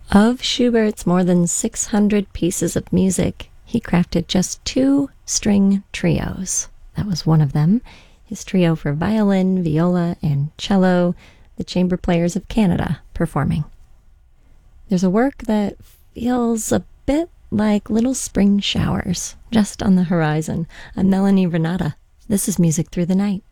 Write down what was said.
Of Schubert's more than 600 pieces of music, he crafted just 2 string trios. That was one of them, his trio for violin, viola, and cello, the Chamber Players of Canada performing. There's a work that feels a bit like little spring showers just on the horizon. I'm Melanie Renata. This is Music Through the Night.